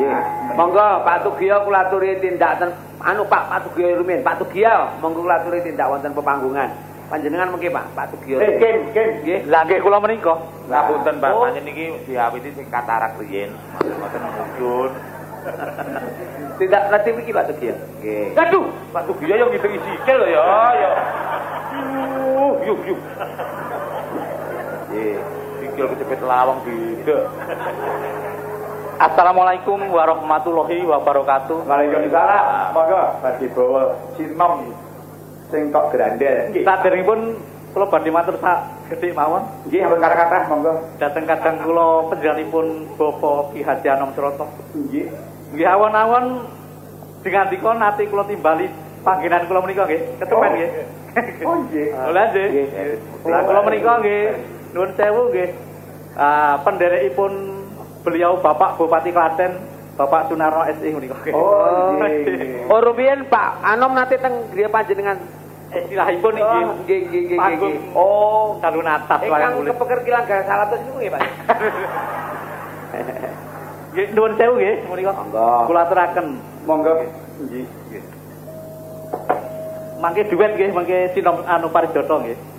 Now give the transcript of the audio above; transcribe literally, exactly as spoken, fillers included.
Nggih. Monggo Pak Tugiya kula aturi tindak anu Pak Pak Tugiya rumiyin. Pak Tugiya monggo kula aturi tindak wonten pepanggungan. Panjenengan mengke Pak, Pak Tugiya. Eh, Ken, Ken. Nggih. Lah nggih kula menika. Ngapunten Pak, Oh. panjenengan iki diawiti sing katarak riyen. Mboten mujun. Tindak latih iki Pak Tugiya. Nggih. Aduh, Pak Tugiya yo ngitung sikil lho ya, ya. Yuh, yuh, yuh. Nggih. Sikil kecepet lawang beda. Assalamualaikum warahmatullahi wabarakatuh. Waalaikumsalam. Monggo badhe bawa sinom sing kok grandel. Nggih. Saderengipun kula badhe matur sak gedhe mawon Nggih, ampun kathah monggo. dhateng kadang kula panjenenganipun Bapak Ki Haji Anom Suroto. Nggih. Nggih awon-awon dingandika nate kula timbali panggenan kula menika nggih, ketemen nggih. Oh nggih. Lha nggih. Lah kula menika nggih nuwun sewu nggih. Ah penderekipun beliau Bapak Bupati Klaten, Bapak Sunarno S I menika. Oh nggih. Oh rumiyin Pak, anom nate teng griya panjenengan. Istilahipun iki Oh, nggih nggih nggih panggung. nggih. Oh, dalu natas Ingkang wayang kulit. kepeker kilang garas salatus niku nggih Pak. Nggih nuwun sewu nggih menika. Monggo. Kula aturaken. Monggo. Nggih. Mangke duet nggih, mangke sinom anu parijoto nggih.